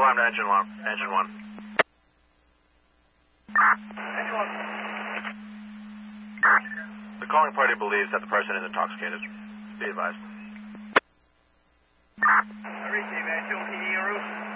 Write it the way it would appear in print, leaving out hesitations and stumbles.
alarm to engine 1. Engine 1. The calling party believes that the person is intoxicated. Be advised. I received 2 Kilo Route.